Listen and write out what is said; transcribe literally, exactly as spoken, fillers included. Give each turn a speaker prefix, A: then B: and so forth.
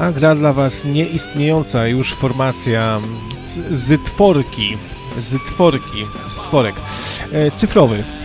A: a gra dla Was nieistniejąca już formacja z, z tworki, z tworki, stworek, e, cyfrowy.